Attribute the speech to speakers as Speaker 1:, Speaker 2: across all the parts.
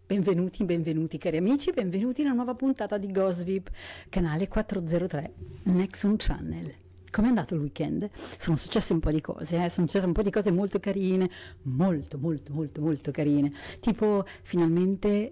Speaker 1: Benvenuti cari amici, benvenuti in una nuova puntata di Gossip, canale 403, Nexon Channel. Com'è andato il weekend? Sono successe un po' di cose, sono successe un po' di cose molto carine, molto carine, tipo finalmente,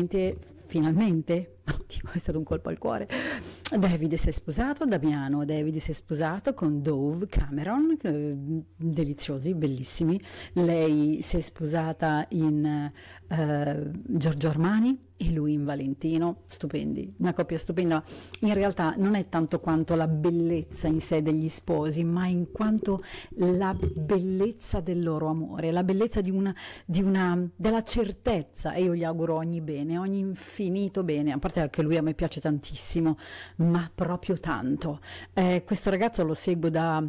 Speaker 1: oddio, è stato un colpo al cuore. David si è sposato, David si è sposato con Dove Cameron, deliziosi, bellissimi. Lei si è sposata in Giorgio Armani e lui in Valentino, stupendi, una coppia stupenda. In realtà non è tanto quanto la bellezza in sé degli sposi, ma in quanto la bellezza del loro amore, la bellezza della certezza, e io gli auguro ogni bene, ogni infinito bene, a parte che lui a me piace tantissimo, ma proprio tanto. Questo ragazzo lo seguo da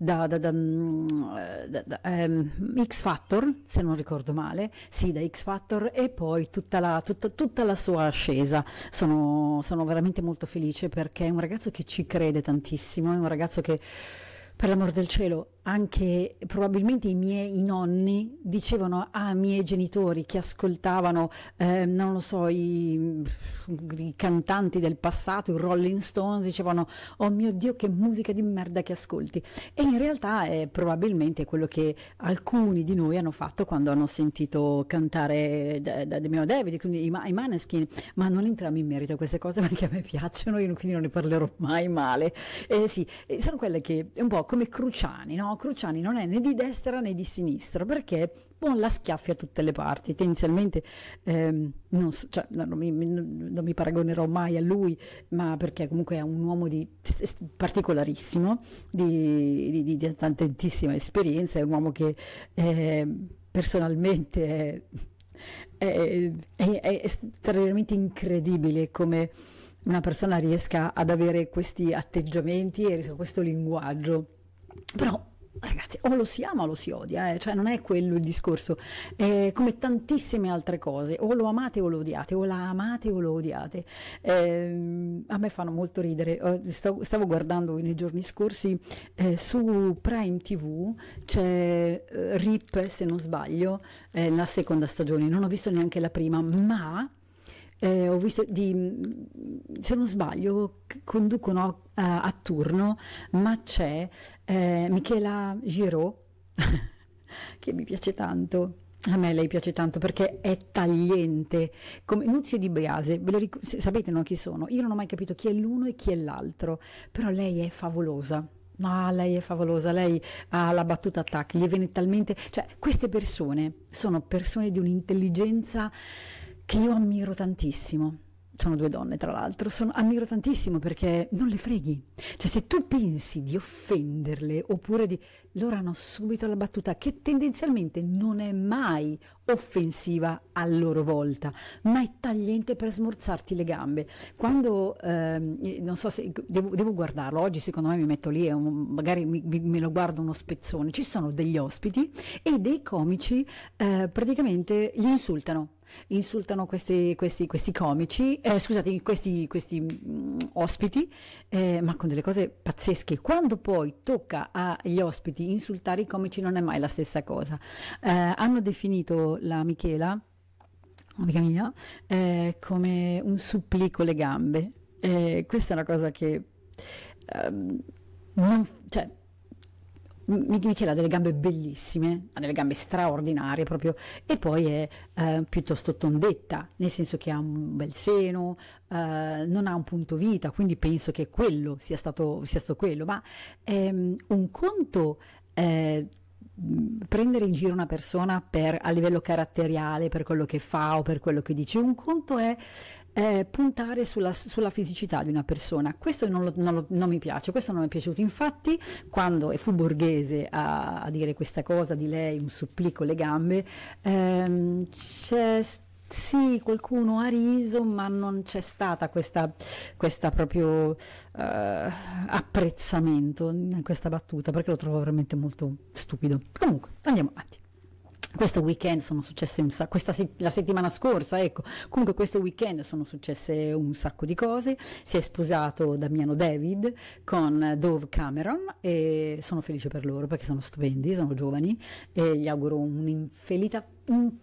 Speaker 1: X Factor, se non ricordo male, sì, da X Factor, e poi tutta la sua ascesa. Sono veramente molto felice perché è un ragazzo che ci crede tantissimo, è un ragazzo che, per l'amor del cielo, anche probabilmente i nonni dicevano ai miei genitori che ascoltavano, non lo so, i cantanti del passato, i Rolling Stones, dicevano: oh mio Dio, che musica di merda che ascolti. E in realtà è probabilmente quello che alcuni di noi hanno fatto quando hanno sentito cantare da mio David, quindi i Maneskin. Ma non entriamo in merito a queste cose perché a me piacciono, io quindi non ne parlerò mai male. Sì, sono quelle che è un po' come Cruciani, no? Cruciani non è né di destra né di sinistra, perché la schiaffi a tutte le parti. Tendenzialmente non mi paragonerò mai a lui, ma perché comunque è un uomo particolarissimo, di tantissima esperienza, è un uomo che personalmente è estremamente incredibile come una persona riesca ad avere questi atteggiamenti e questo linguaggio. Però ragazzi, o lo si ama o lo si odia, cioè non è quello il discorso, è come tantissime altre cose, o lo amate o lo odiate, o la amate o lo odiate. A me fanno molto ridere. Stavo guardando nei giorni scorsi su Prime TV, c'è RIP, se non sbaglio, la seconda stagione, non ho visto neanche la prima, ma ho visto, se non sbaglio, conducono a turno, ma c'è Michela Giraud, che mi piace tanto. A me lei piace tanto perché è tagliente, come Nunzio Di Biase. Sapete, no, chi sono? Io non ho mai capito chi è l'uno e chi è l'altro, però lei è favolosa. Ma lei è favolosa, lei ha la battuta attack, gli viene talmente, cioè queste persone sono persone di un'intelligenza che io ammiro tantissimo. Sono due donne, tra l'altro, ammiro tantissimo perché non le freghi. Cioè, se tu pensi di offenderle oppure loro hanno subito la battuta, che tendenzialmente non è mai offensiva a loro volta, ma è tagliente per smorzarti le gambe. Quando non so se devo guardarlo oggi, secondo me mi metto lì e magari me lo guardo uno spezzone. Ci sono degli ospiti e dei comici, praticamente gli insultano questi comici, scusate, questi ospiti, ma con delle cose pazzesche. Quando poi tocca agli ospiti insultare i comici non è mai la stessa cosa. Hanno definito la Michela, amica mia, come un supplico le gambe. Questa è una cosa che cioè, Michela ha delle gambe bellissime, ha delle gambe straordinarie proprio, e poi è piuttosto tondetta, nel senso che ha un bel seno, non ha un punto vita, quindi penso che quello sia stato quello, ma un conto prendere in giro una persona a livello caratteriale, per quello che fa o per quello che dice, un conto è puntare sulla fisicità di una persona. Questo non mi piace, questo non mi è piaciuto. Infatti, quando fu Borghese a dire questa cosa di lei, un supplico le gambe, sì, qualcuno ha riso, ma non c'è stata questa proprio apprezzamento in questa battuta, perché lo trovo veramente molto stupido. Comunque, andiamo avanti. Questo weekend sono successe la settimana scorsa, ecco, comunque questo weekend sono successe un sacco di cose. Si è sposato Damiano David con Dove Cameron e sono felice per loro perché sono stupendi, sono giovani, e gli auguro un'infinita